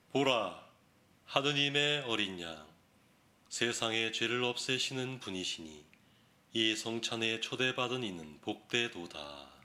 보라, 하느님의 어린 양, 세상의 죄를 없애시는 분이시니 이 성찬에 초대받은 이는 복되도다.